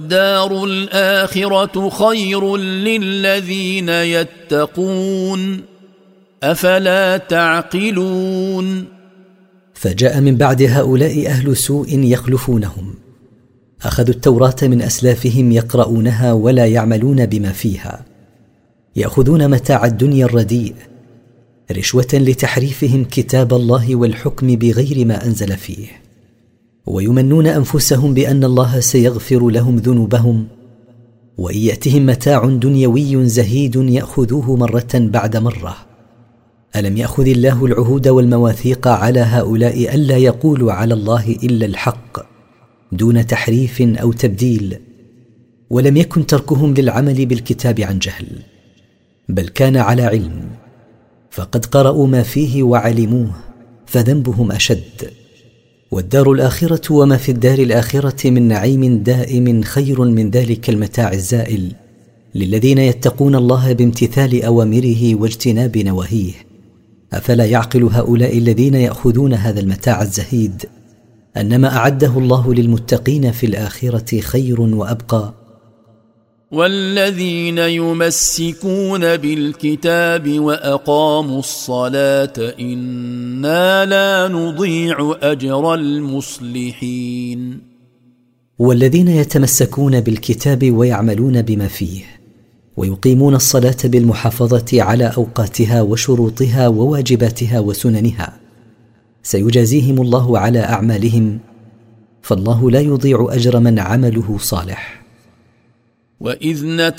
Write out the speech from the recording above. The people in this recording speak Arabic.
الدار الآخرة خير للذين يتقون أفلا تعقلون. فجاء من بعد هؤلاء أهل سوء يخلفونهم، أخذوا التوراة من أسلافهم يقرؤونها ولا يعملون بما فيها، يأخذون متاع الدنيا الرديء رشوة لتحريفهم كتاب الله والحكم بغير ما أنزل فيه، ويمنون أنفسهم بأن الله سيغفر لهم ذنوبهم، وإن يأتهم متاع دنيوي زهيد يأخذوه مرة بعد مرة. ألم يأخذ الله العهود والمواثيق على هؤلاء ألا يقولوا على الله إلا الحق دون تحريف أو تبديل؟ ولم يكن تركهم للعمل بالكتاب عن جهل، بل كان على علم، فقد قرأوا ما فيه وعلموه، فذنبهم أشد. والدار الآخرة وما في الدار الآخرة من نعيم دائم خير من ذلك المتاع الزائل للذين يتقون الله بامتثال أوامره واجتناب نواهيه. أفلا يعقل هؤلاء الذين يأخذون هذا المتاع الزهيد أن ما أعده الله للمتقين في الآخرة خير وأبقى؟ والذين يمسكون بالكتاب وأقاموا الصلاة إنا لا نضيع أجر المصلحين. والذين يتمسكون بالكتاب ويعملون بما فيه ويقيمون الصلاة بالمحافظة على أوقاتها وشروطها وواجباتها وسننها سيجازيهم الله على أعمالهم، فالله لا يضيع أجر من عمله صالح. وإذ